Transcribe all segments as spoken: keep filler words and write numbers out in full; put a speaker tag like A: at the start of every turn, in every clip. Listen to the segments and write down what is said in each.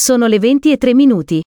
A: Sono le venti e tre minuti.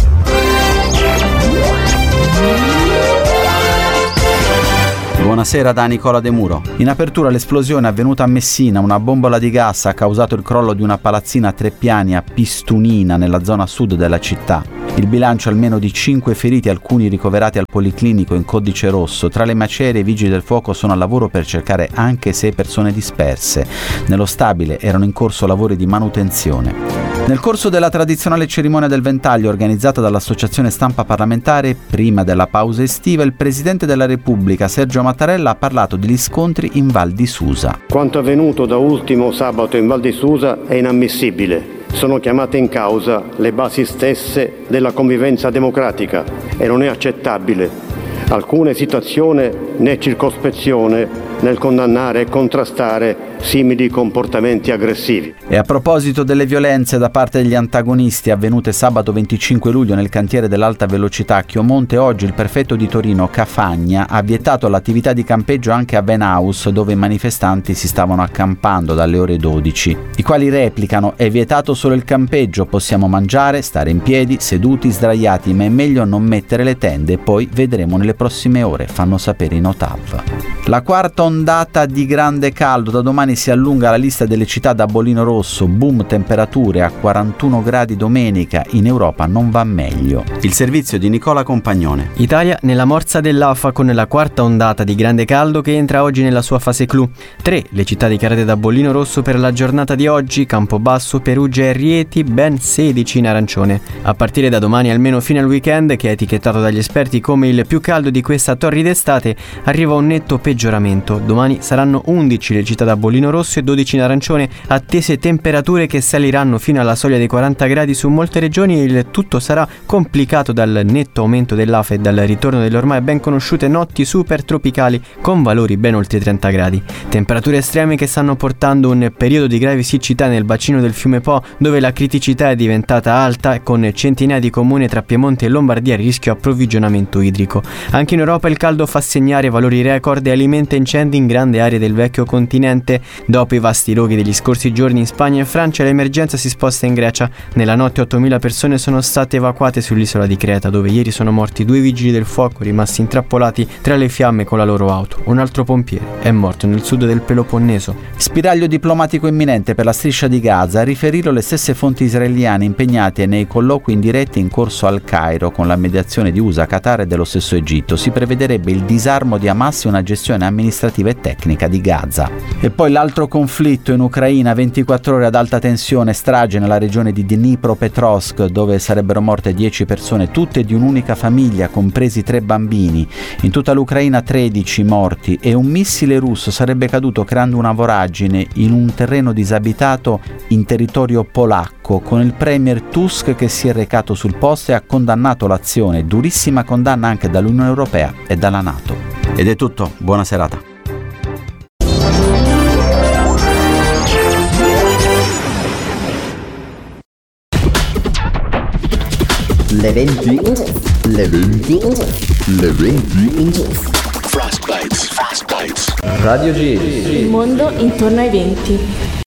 B: Buonasera da Nicola De Muro. In apertura l'esplosione avvenuta a Messina, una bombola di gas ha causato il crollo di una palazzina a tre piani a Pistunina, nella zona sud della città. Il bilancio è almeno di cinque feriti, alcuni ricoverati al policlinico in codice rosso. Tra le macerie i vigili del fuoco sono al lavoro per cercare anche sei persone disperse. Nello stabile erano in corso lavori di manutenzione. Nel corso della tradizionale cerimonia del ventaglio organizzata dall'Associazione Stampa Parlamentare, prima della pausa estiva, il Presidente della Repubblica, Sergio Mattarella, ha parlato degli scontri in Val di Susa.
C: Quanto avvenuto da ultimo sabato in Val di Susa è inammissibile. Sono chiamate in causa le basi stesse della convivenza democratica e non è accettabile alcuna esitazione né circospezione nel condannare e contrastare simili comportamenti aggressivi.
B: E a proposito delle violenze da parte degli antagonisti avvenute sabato venticinque luglio nel cantiere dell'alta velocità a Chiomonte, oggi il prefetto di Torino Cafagna ha vietato l'attività di campeggio anche a Venhaus, dove i manifestanti si stavano accampando dalle ore dodici, i quali replicano: è vietato solo il campeggio, possiamo mangiare, stare in piedi, seduti, sdraiati, ma è meglio non mettere le tende, poi vedremo nelle prossime ore, fanno sapere i Notav. La quarta ondata di grande caldo, da domani si allunga la lista delle città da bollino rosso, boom temperature a quarantuno gradi domenica, in Europa non va meglio. Il servizio di Nicola Compagnone.
D: Italia nella morsa dell'A F A con la quarta ondata di grande caldo che entra oggi nella sua fase clou. Tre le città dichiarate da bollino rosso per la giornata di oggi: Campobasso, Perugia e Rieti, ben sedici in arancione. A partire da domani, almeno fino al weekend, che è etichettato dagli esperti come il più caldo di questa torrida estate, arriva un netto peggioramento. Domani saranno undici le città da bollino rosso e dodici in arancione, attese temperature che saliranno fino alla soglia dei quaranta gradi su molte regioni, e il tutto sarà complicato dal netto aumento dell'A F A e dal ritorno delle ormai ben conosciute notti super tropicali con valori ben oltre i trenta gradi. Temperature estreme che stanno portando un periodo di grave siccità nel bacino del fiume Po, dove la criticità è diventata alta, con centinaia di comuni tra Piemonte e Lombardia a rischio approvvigionamento idrico. Anche in Europa il caldo fa segnare valori record e alimenta incendi in grandi aree del vecchio continente. Dopo i vasti roghi degli scorsi giorni in Spagna e Francia, l'emergenza si sposta in Grecia. Nella notte ottomila persone sono state evacuate sull'isola di Creta, dove ieri sono morti due vigili del fuoco rimasti intrappolati tra le fiamme con la loro auto. Un altro pompiere è morto nel sud del Peloponneso.
B: Spiraglio diplomatico imminente per la striscia di Gaza, a riferirlo le stesse fonti israeliane impegnate nei colloqui indiretti in corso al Cairo con la mediazione di U S A, Qatar e dello stesso Egitto. Si prevederebbe il disarmo di Hamas e una gestione amministrativa e tecnica di Gaza. E poi l'altro conflitto in Ucraina, ventiquattro ore ad alta tensione, strage nella regione di Dnipropetrovsk, dove sarebbero morte dieci persone, tutte di un'unica famiglia, compresi tre bambini. In tutta l'Ucraina tredici morti, e un missile russo sarebbe caduto creando una voragine in un terreno disabitato in territorio polacco, con il premier Tusk che si è recato sul posto e ha condannato l'azione, durissima condanna anche dall'Unione Europea e dalla NATO. Ed è tutto, buona serata.
E: Le venti, le venti, le venti.
F: Fast Bites, Fast Bites.
E: Radio G.
G: Il mondo intorno ai venti.